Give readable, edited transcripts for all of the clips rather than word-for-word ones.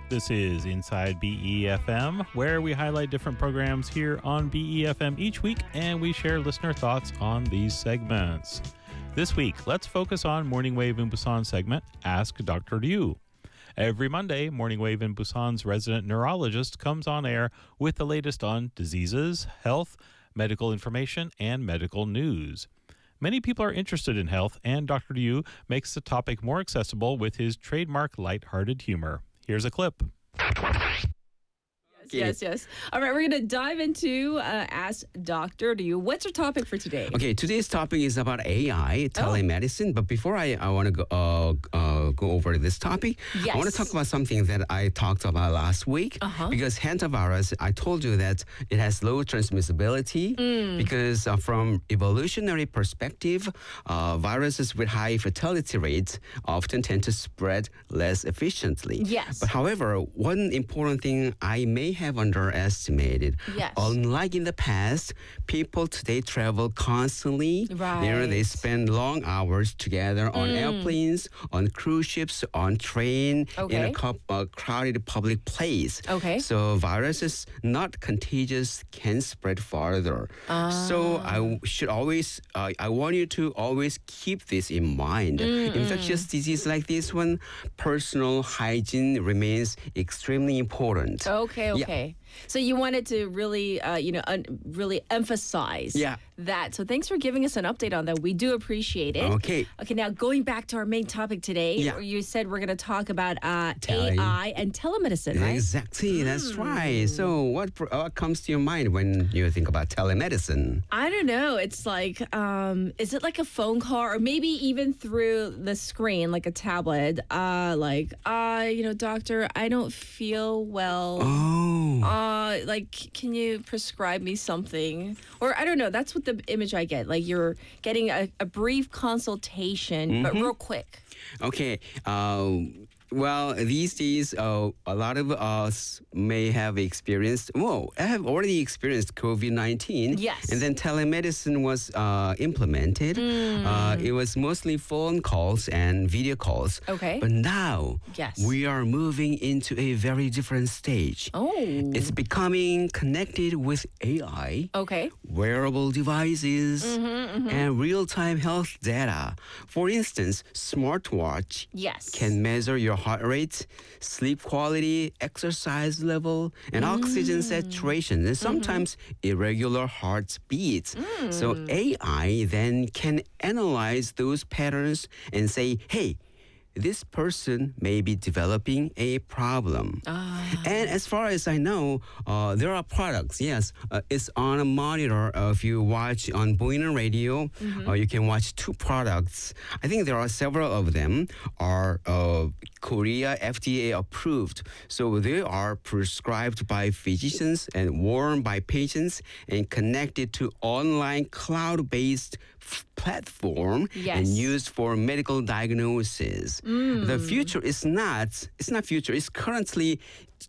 This is Inside BEFM, where we highlight different programs here on BEFM each week, and we share listener thoughts on these segments. This week, let's focus on Morning Wave in Busan segment, Ask Dr. Liu. Every Monday, Morning Wave in Busan's resident neurologist comes on air with the latest on diseases, health, medical information, and medical news. Many people are interested in health, and Dr. Liu makes the topic more accessible with his trademark lighthearted humor. Here's a clip. Yes. All right, we're going to dive into Ask Dr. Liu. What's our topic for today? Okay, today's topic is about AI, telemedicine. But before I want to go over this topic, Yes. I want to talk about something that I talked about last week. Because hantavirus, I told you that it has low transmissibility because from evolutionary perspective, viruses with high fatality rates often tend to spread less efficiently. Yes. But however, one important thing I may have underestimated. Yes. Unlike in the past, people today travel constantly. Right. You know, they spend long hours together on airplanes, on cruise ships, on train, in a crowded public place. Okay. So viruses not contagious can spread farther. So I want you to always keep this in mind. Infectious disease like this one, personal hygiene remains extremely important. Okay. Yeah. So you wanted to really, really emphasize that. So thanks for giving us an update on that. We do appreciate it. Okay. Okay, now going back to our main topic today, where you said we're going to talk about AI and telemedicine, right? Exactly, that's right. So what comes to your mind when you think about telemedicine? I don't know. It's like, is it like a phone call or maybe even through the screen, like a tablet? Doctor, I don't feel well. Can you prescribe me something? Or I don't know. That's what the image I get. Like you're getting a brief consultation, but real quick. Okay. Well, these days, a lot of us may have experienced, I have already experienced COVID-19. Yes. And then telemedicine was implemented. It was mostly phone calls and video calls. Okay. But now, Yes. we are moving into a very different stage. Oh. It's becoming connected with AI. Okay. Wearable devices, and real-time health data. For instance, smartwatch Yes. can measure your heart rate, sleep quality, exercise level, and oxygen saturation, and sometimes irregular heartbeats. So AI then can analyze those patterns and say, hey, this person may be developing a problem. And as far as I know, there are products, yes. It's on a monitor. If you watch on Boina Radio, you can watch two products. I think there are several of them are Korea FDA approved. So they are prescribed by physicians and worn by patients and connected to online cloud-based platform and used for medical diagnosis. The future is it's currently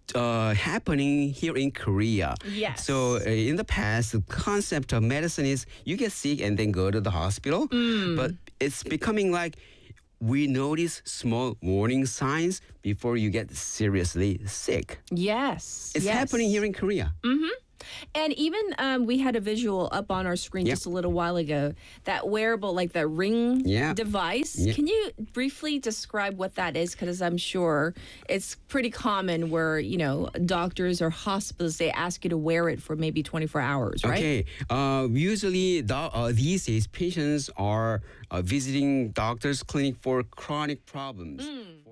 happening here in Korea. Yes. So in the past, the concept of medicine is you get sick and then go to the hospital. But it's becoming like we notice small warning signs before you get seriously sick. Yes. It's happening here in Korea. And even we had a visual up on our screen just a little while ago, that wearable, like that ring device. Can you briefly describe what that is? Because I'm sure it's pretty common where, doctors or hospitals, they ask you to wear it for maybe 24 hours, right? Okay. Usually these days, patients are visiting doctor's clinic for chronic problems.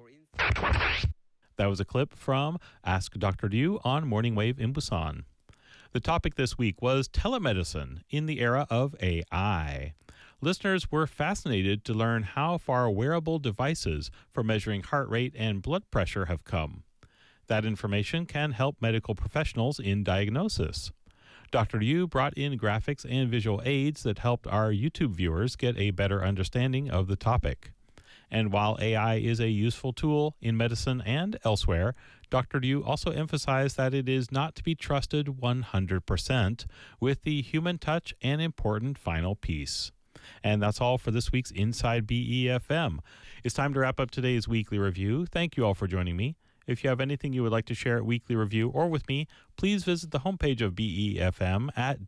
That was a clip from Ask Dr. Liu on Morning Wave in Busan. The topic this week was telemedicine in the era of AI. Listeners were fascinated to learn how far wearable devices for measuring heart rate and blood pressure have come. That information can help medical professionals in diagnosis. Dr. Liu brought in graphics and visual aids that helped our YouTube viewers get a better understanding of the topic. And while AI is a useful tool in medicine and elsewhere, Dr. Liu also emphasized that it is not to be trusted 100%, with the human touch an important final piece. And that's all for this week's Inside BEFM. It's time to wrap up today's weekly review. Thank you all for joining me. If you have anything you would like to share at Weekly Review or with me, please visit the homepage of BEFM at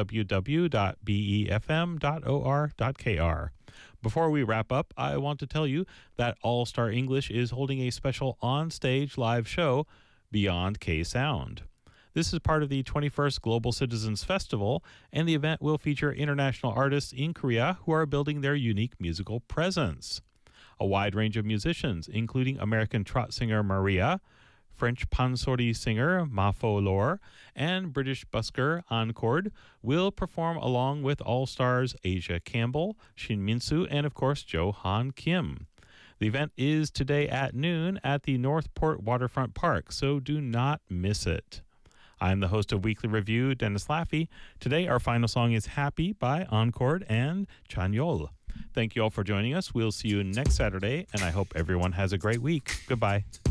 www.befm.or.kr. Before we wrap up, I want to tell you that All Star English is holding a special on-stage live show, Beyond K-Sound. This is part of the 21st Global Citizens Festival, and the event will feature international artists in Korea who are building their unique musical presence. A wide range of musicians, including American trot singer Maria, French pansori singer Mafo Lor, and British busker Encore, will perform along with all-stars Asia Campbell, Shin Min-soo, and of course Jo Han Kim. The event is today at noon at the Northport Waterfront Park, so do not miss it. I'm the host of Weekly Review, Dennis Laffey. Today, our final song is Happy by Encore and Chanyeol. Thank you all for joining us. We'll see you next Saturday, and I hope everyone has a great week. Goodbye.